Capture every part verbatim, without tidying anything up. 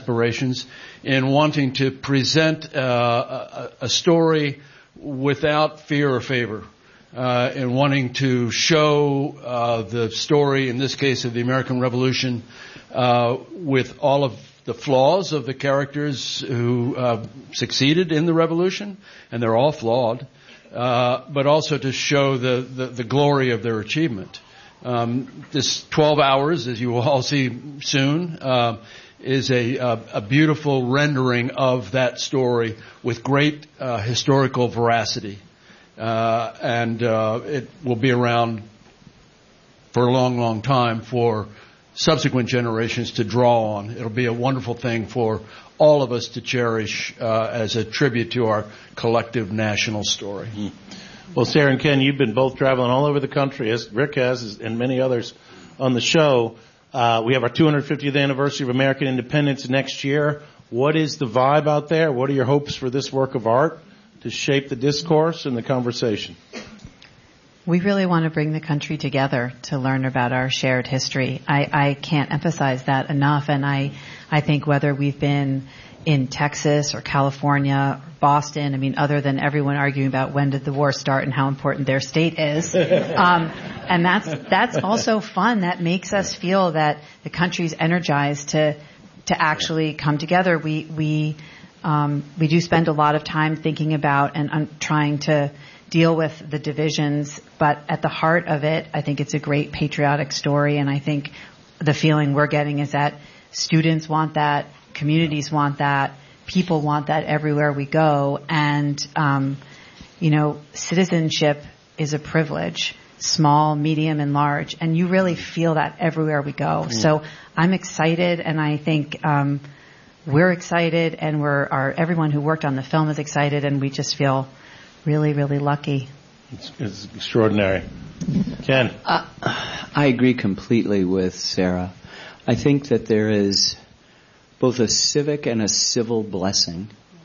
aspirations in wanting to present uh, a, a story without fear or favor, uh, in wanting to show uh, the story, in this case of the American Revolution, uh, with all of the flaws of the characters who uh, succeeded in the revolution, and they're all flawed, uh, but also to show the, the, the glory of their achievement. Um, this twelve hours, as you will all see soon, uh, is a, a, a beautiful rendering of that story with great uh, historical veracity. Uh, and uh, it will be around for a long, long time for subsequent generations to draw on. It'll be a wonderful thing for all of us to cherish uh, as a tribute to our collective national story. Mm. Well, Sarah and Ken, you've been both traveling all over the country, as Rick has, and many others on the show. Uh, we have our two hundred fiftieth anniversary of American independence next year. What is the vibe out there? What are your hopes for this work of art to shape the discourse and the conversation? We really want to bring the country together to learn about our shared history. I, I can't emphasize that enough, and I, I think whether we've been in Texas or California or Boston, I mean, other than everyone arguing about when did the war start and how important their state is, um, and that's that's also fun. That makes us feel that the country's energized to to actually come together. We we um, we do spend a lot of time thinking about and um, trying to deal with the divisions, but at the heart of it, I think it's a great patriotic story, and I think the feeling we're getting is that students want that, communities want that, people want that everywhere we go, and, um, you know, citizenship is a privilege, small, medium, and large, and you really feel that everywhere we go. Mm. So I'm excited, and I think um, we're excited, and we're our everyone who worked on the film is excited, and we just feel really, really lucky. It's, it's extraordinary. Ken? Uh, I agree completely with Sarah. I think that there is both a civic and a civil blessing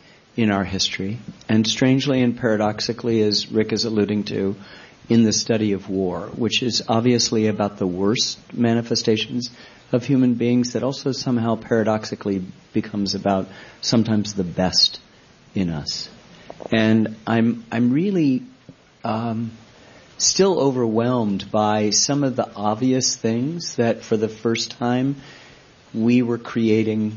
in our history, and strangely and paradoxically, as Rick is alluding to, in the study of war, which is obviously about the worst manifestations of human beings, that also somehow paradoxically becomes about sometimes the best in us. And I'm I'm really um, still overwhelmed by some of the obvious things that for the first time we were creating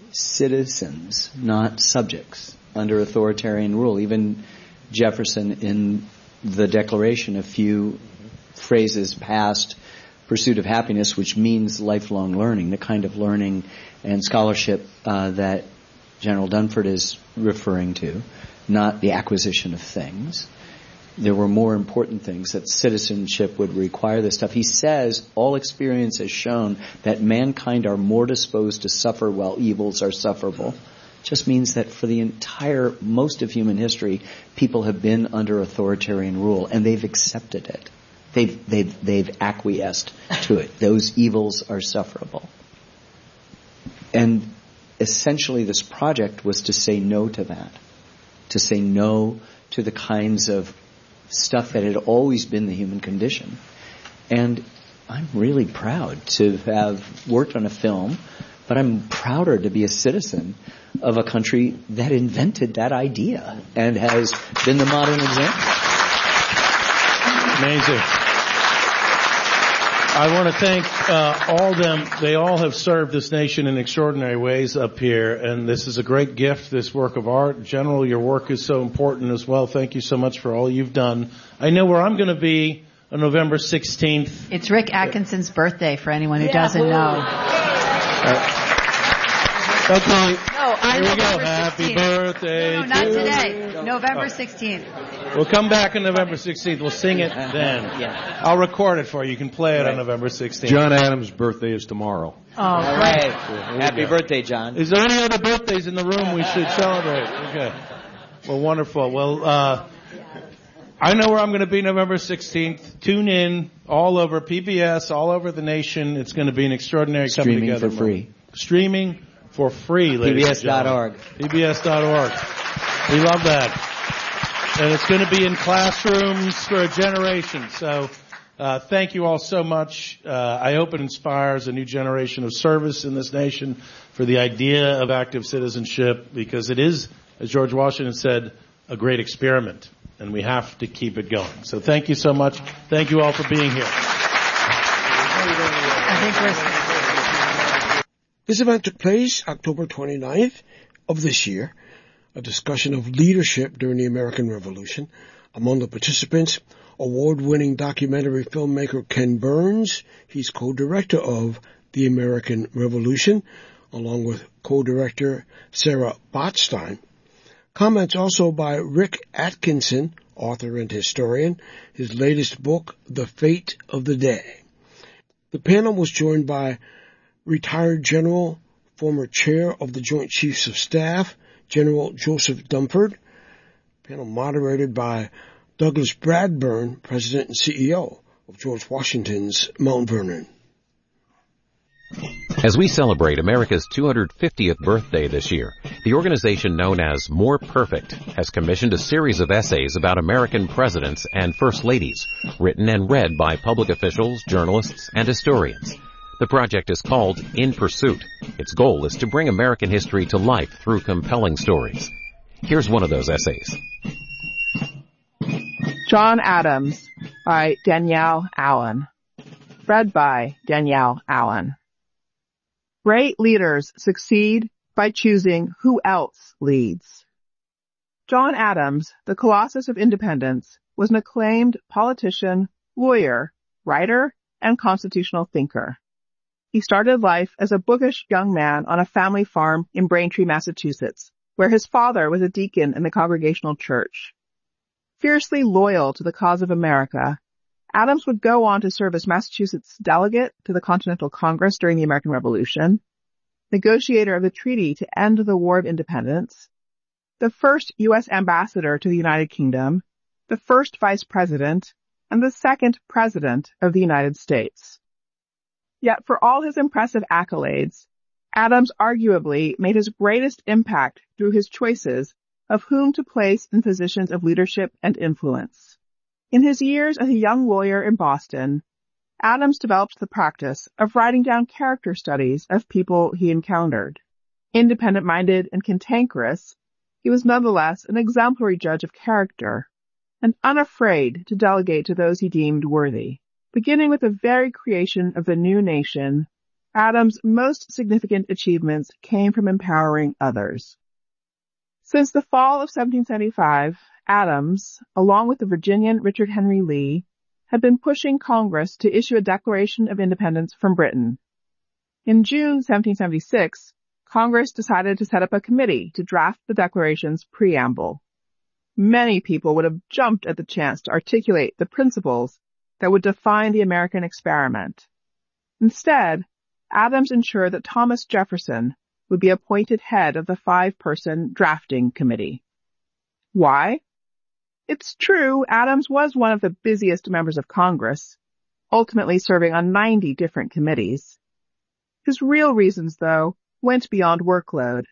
citizens, not subjects, under authoritarian rule. Even Jefferson in the Declaration, a few phrases past pursuit of happiness, which means lifelong learning, the kind of learning and scholarship uh, that General Dunford is referring to, not the acquisition of things. There were more important things, that citizenship would require this stuff. He says, all experience has shown that mankind are more disposed to suffer while evils are sufferable. Just means that for the entire, most of human history, people have been under authoritarian rule, and they've accepted it. They've, they've, they've acquiesced to it. Those evils are sufferable. And essentially this project was to say no to that. To say no to the kinds of stuff that had always been the human condition. And I'm really proud to have worked on a film, but I'm prouder to be a citizen of a country that invented that idea and has been the modern example. Amazing. I want to thank uh, all them. They all have served this nation in extraordinary ways up here, and this is a great gift, this work of art. In general, your work is so important as well. Thank you so much for all you've done. I know where I'm going to be on November sixteenth. It's Rick Atkinson's birthday, for anyone who doesn't know. Uh, Okay. No, I'm Here we go. November Happy sixteenth. birthday No, no, not to today. November sixteenth. We'll come back on November sixteenth. We'll sing it then. Yeah. I'll record it for you. You can play it right on November sixteenth. John Adams' birthday is tomorrow. Oh, All great. right. Happy birthday, John. Is there any other birthdays in the room we should celebrate? Okay. Well, wonderful. Well, uh, I know where I'm going to be November sixteenth. Tune in all over P B S, all over the nation. It's going to be an extraordinary coming Streaming together. for free. Streaming for free, ladies P B S and dot gentlemen. org. P B S dot org. We love that. And it's going to be in classrooms for a generation. So Uh, thank you all so much. Uh, I hope it inspires a new generation of service in this nation for the idea of active citizenship, because it is, as George Washington said, a great experiment, and we have to keep it going. So thank you so much. Thank you all for being here. I think we're... This event took place October twenty-ninth of this year, a discussion of leadership during the American Revolution. Among the participants, award-winning documentary filmmaker Ken Burns. He's co-director of The American Revolution, along with co-director Sarah Botstein. Comments also by Rick Atkinson, author and historian, his latest book, The Fate of the Day. The panel was joined by retired General, former chair of the Joint Chiefs of Staff, General Joseph Dunford. Panel moderated by Douglas Bradburn, President and C E O of George Washington's Mount Vernon. As we celebrate America's two hundred fiftieth birthday this year, the organization known as More Perfect has commissioned a series of essays about American presidents and first ladies, written and read by public officials, journalists, and historians. The project is called In Pursuit. Its goal is to bring American history to life through compelling stories. Here's one of those essays. John Adams by Danielle Allen. Read by Danielle Allen. Great leaders succeed by choosing who else leads. John Adams, the Colossus of Independence, was an acclaimed politician, lawyer, writer, and constitutional thinker. He started life as a bookish young man on a family farm in Braintree, Massachusetts, where his father was a deacon in the Congregational Church. Fiercely loyal to the cause of America, Adams would go on to serve as Massachusetts delegate to the Continental Congress during the American Revolution, negotiator of the treaty to end the War of Independence, the first U S ambassador to the United Kingdom, the first vice president, and the second president of the United States. Yet for all his impressive accolades, Adams arguably made his greatest impact through his choices of whom to place in positions of leadership and influence. In his years as a young lawyer in Boston, Adams developed the practice of writing down character studies of people he encountered. Independent-minded and cantankerous, he was nonetheless an exemplary judge of character and unafraid to delegate to those he deemed worthy. Beginning with the very creation of the new nation, Adams' most significant achievements came from empowering others. Since the fall of seventeen seventy-five, Adams, along with the Virginian Richard Henry Lee, had been pushing Congress to issue a Declaration of Independence from Britain. In June seventeen seventy-six, Congress decided to set up a committee to draft the Declaration's preamble. Many people would have jumped at the chance to articulate the principles that would define the American experiment. Instead, Adams ensured that Thomas Jefferson would be appointed head of the five-person drafting committee. Why? It's true, Adams was one of the busiest members of Congress, ultimately serving on ninety different committees. His real reasons, though, went beyond workload.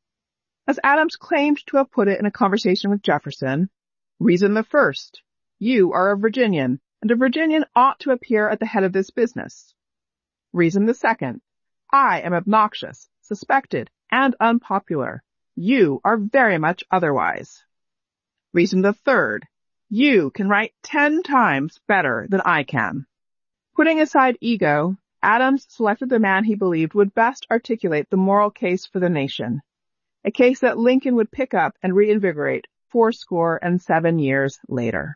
As Adams claimed to have put it in a conversation with Jefferson, reason the first, you are a Virginian, and a Virginian ought to appear at the head of this business. Reason the second, I am obnoxious, suspected, and unpopular. You are very much otherwise. Reason the third, you can write ten times better than I can. Putting aside ego, Adams selected the man he believed would best articulate the moral case for the nation, a case that Lincoln would pick up and reinvigorate fourscore and seven years later.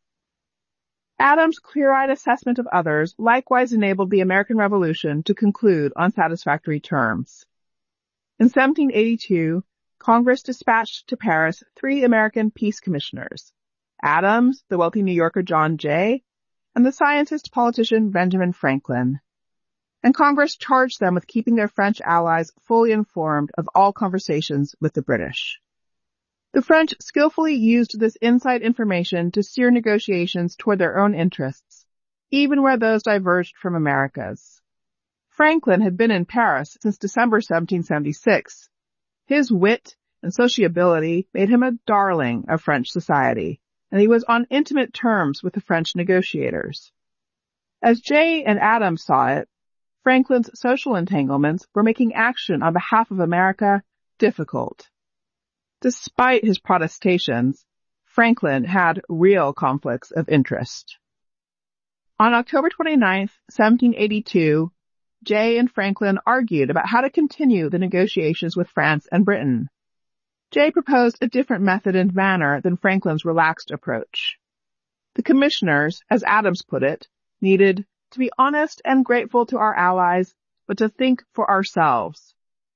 Adams' clear-eyed assessment of others likewise enabled the American Revolution to conclude on satisfactory terms. In seventeen eighty-two, Congress dispatched to Paris three American peace commissioners, Adams, the wealthy New Yorker John Jay, and the scientist-politician Benjamin Franklin. And Congress charged them with keeping their French allies fully informed of all conversations with the British. The French skillfully used this inside information to steer negotiations toward their own interests, even where those diverged from America's. Franklin had been in Paris since December seventeen seventy-six. His wit and sociability made him a darling of French society, and he was on intimate terms with the French negotiators. As Jay and Adams saw it, Franklin's social entanglements were making action on behalf of America difficult. Despite his protestations, Franklin had real conflicts of interest. On October twenty-ninth, seventeen eighty-two, Jay and Franklin argued about how to continue the negotiations with France and Britain. Jay proposed a different method and manner than Franklin's relaxed approach. The commissioners, as Adams put it, needed to be honest and grateful to our allies, but to think for ourselves.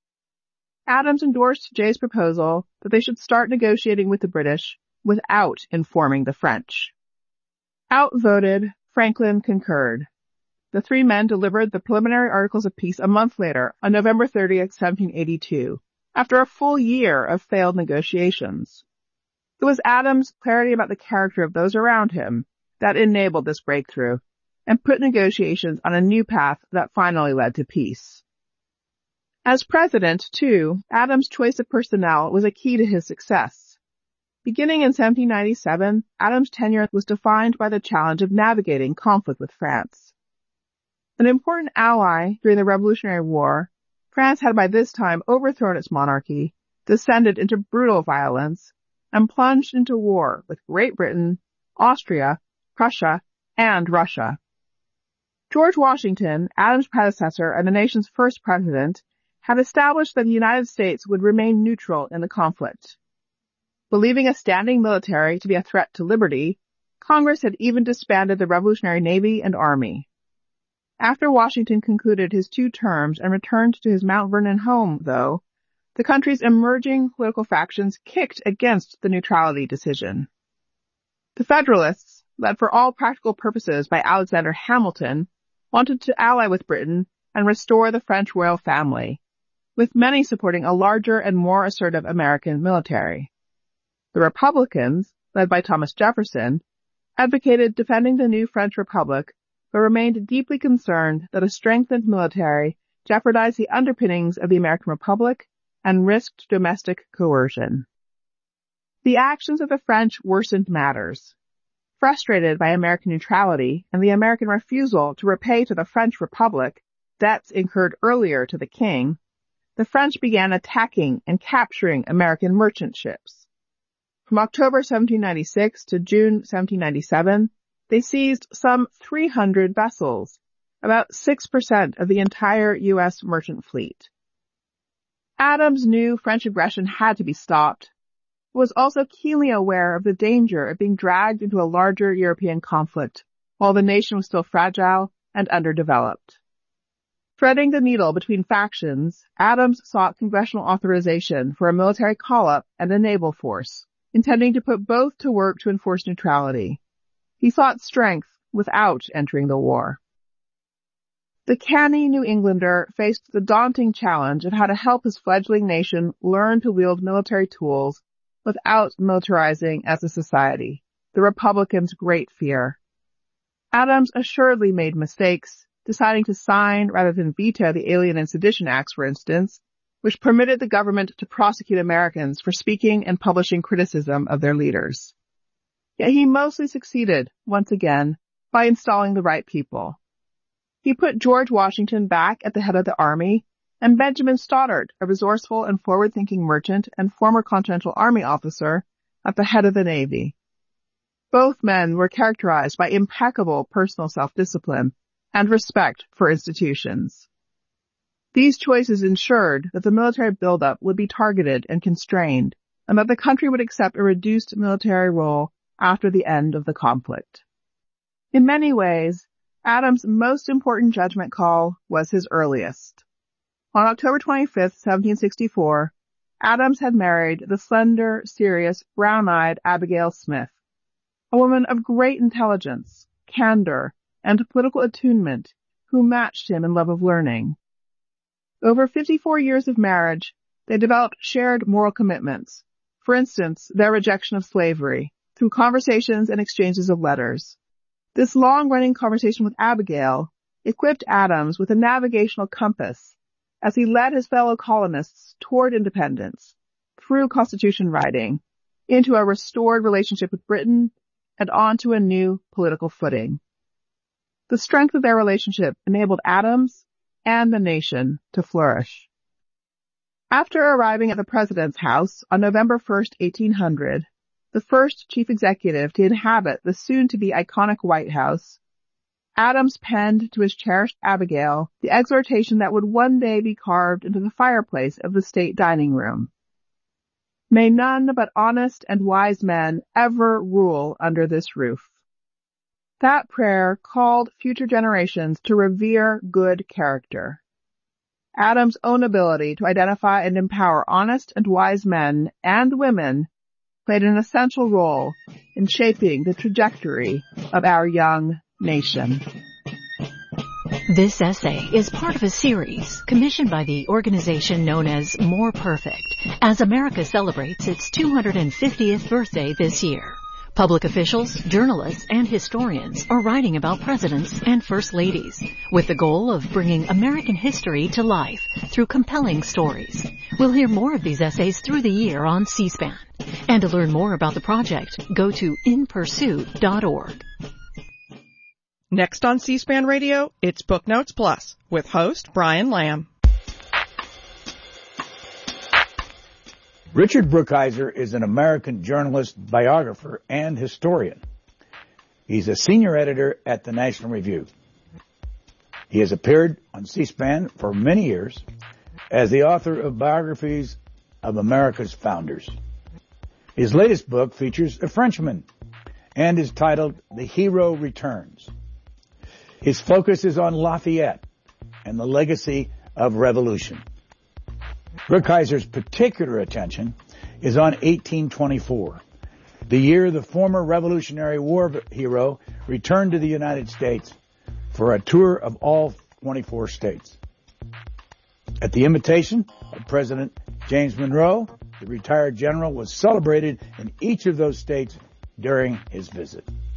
Adams endorsed Jay's proposal that they should start negotiating with the British without informing the French. Outvoted, Franklin concurred. The three men delivered the preliminary articles of peace a month later, on November thirtieth, seventeen eighty-two, after a full year of failed negotiations. It was Adams' clarity about the character of those around him that enabled this breakthrough and put negotiations on a new path that finally led to peace. As president, too, Adams' choice of personnel was a key to his success. Beginning in seventeen ninety-seven, Adams' tenure was defined by the challenge of navigating conflict with France. An important ally during the Revolutionary War, France had by this time overthrown its monarchy, descended into brutal violence, and plunged into war with Great Britain, Austria, Prussia, and Russia. George Washington, Adams' predecessor and the nation's first president, had established that the United States would remain neutral in the conflict. Believing a standing military to be a threat to liberty, Congress had even disbanded the Revolutionary Navy and Army. After Washington concluded his two terms and returned to his Mount Vernon home, though, the country's emerging political factions kicked against the neutrality decision. The Federalists, led for all practical purposes by Alexander Hamilton, wanted to ally with Britain and restore the French royal family, with many supporting a larger and more assertive American military. The Republicans, led by Thomas Jefferson, advocated defending the new French Republic, but remained deeply concerned that a strengthened military jeopardized the underpinnings of the American Republic and risked domestic coercion. The actions of the French worsened matters. Frustrated by American neutrality and the American refusal to repay to the French Republic debts incurred earlier to the king, the French began attacking and capturing American merchant ships. From October seventeen ninety-six to June seventeen ninety-seven, they seized some three hundred vessels, about six percent of the entire U S merchant fleet. Adams knew French aggression had to be stopped, but was also keenly aware of the danger of being dragged into a larger European conflict while the nation was still fragile and underdeveloped. Threading the needle between factions, Adams sought congressional authorization for a military call-up and a naval force, intending to put both to work to enforce neutrality. He sought strength without entering the war. The canny New Englander faced the daunting challenge of how to help his fledgling nation learn to wield military tools without militarizing as a society, the Republicans' great fear. Adams assuredly made mistakes, deciding to sign rather than veto the Alien and Sedition Acts, for instance, which permitted the government to prosecute Americans for speaking and publishing criticism of their leaders. Yet he mostly succeeded, once again, by installing the right people. He put George Washington back at the head of the Army, and Benjamin Stoddard, a resourceful and forward-thinking merchant and former Continental Army officer, at the head of the Navy. Both men were characterized by impeccable personal self-discipline and respect for institutions. These choices ensured that the military buildup would be targeted and constrained, and that the country would accept a reduced military role after the end of the conflict. In many ways, Adams' most important judgment call was his earliest. On October twenty-fifth, seventeen sixty-four, Adams had married the slender, serious, brown-eyed Abigail Smith, a woman of great intelligence, candor, and political attunement who matched him in love of learning. Over fifty-four years of marriage, they developed shared moral commitments, for instance, their rejection of slavery, through conversations and exchanges of letters. This long-running conversation with Abigail equipped Adams with a navigational compass as he led his fellow colonists toward independence, through Constitution writing, into a restored relationship with Britain, and onto a new political footing. The strength of their relationship enabled Adams and the nation to flourish. After arriving at the president's house on November first, eighteen hundred, the first chief executive to inhabit the soon-to-be iconic White House, Adams penned to his cherished Abigail the exhortation that would one day be carved into the fireplace of the state dining room. May none but honest and wise men ever rule under this roof. That prayer called future generations to revere good character. Adams' own ability to identify and empower honest and wise men and women played an essential role in shaping the trajectory of our young nation. This essay is part of a series commissioned by the organization known as More Perfect, as America celebrates its two hundred fiftieth birthday this year. Public officials, journalists, and historians are writing about presidents and first ladies with the goal of bringing American history to life through compelling stories. We'll hear more of these essays through the year on C-SPAN. And to learn more about the project, go to in pursuit dot org. Next on C-SPAN Radio, it's Book Notes Plus with host Brian Lamb. Richard Brookhiser is an American journalist, biographer, and historian. He's a senior editor at the National Review. He has appeared on C-SPAN for many years as the author of biographies of America's founders. His latest book features a Frenchman and is titled The Hero Returns. His focus is on Lafayette and the legacy of revolution. Brookhiser's particular attention is on eighteen twenty-four, the year the former Revolutionary War hero returned to the United States for a tour of all twenty-four states. At the invitation of President James Monroe, the retired general was celebrated in each of those states during his visit.